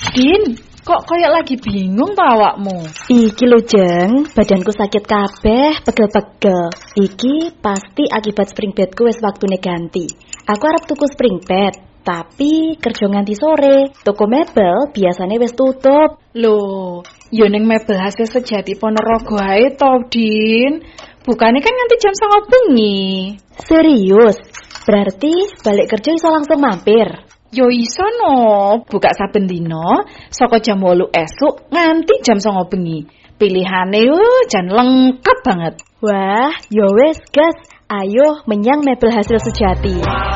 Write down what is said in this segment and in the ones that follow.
Din, kok koyok lagi bingung ta awakmu? Iki lho Jeng, badanku sakit kabeh, pegel-pegel. Iki pasti akibat spring bedku wis waktune ganti. Aku arep tuku spring bed, tapi kerja nganti sore. Toko mebel biasanya wis tutup. Loh, yo ning mebel hasil sejati Ponorogo ae to, Din. Bukane kan nganti jam 9 bengi. Serius? Berarti balik kerja iso langsung mampir? Yo iso no, buka saben dina saka jam 8 esuk nganti jam 9 bengi. Pilihane jan lengkap banget. Wah, yo wes gas. Ayo menyang Mebel Hasil Sejati.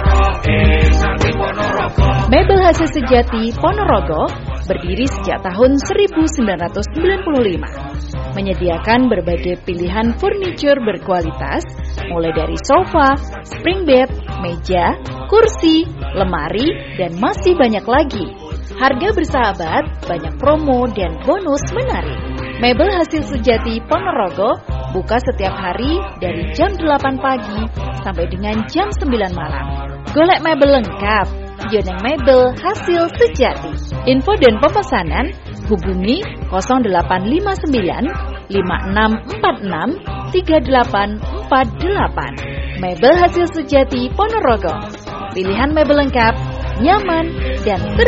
Mebel Hasil Sejati Ponorogo berdiri sejak tahun 1995. Menyediakan berbagai pilihan furniture berkualitas, mulai dari sofa, spring bed, meja, kursi, lemari, dan masih banyak lagi. Harga bersahabat, banyak promo dan bonus menarik. Mebel Hasil Sejati Ponorogo buka setiap hari dari jam 8 pagi sampai dengan jam 9 malam. Golek mebel lengkap, Yoneng Mebel Hasil Sejati. Info dan pemesanan hubungi 0859 5646 3848. Mebel Hasil Sejati Ponorogo. Pilihan mebel lengkap, nyaman, dan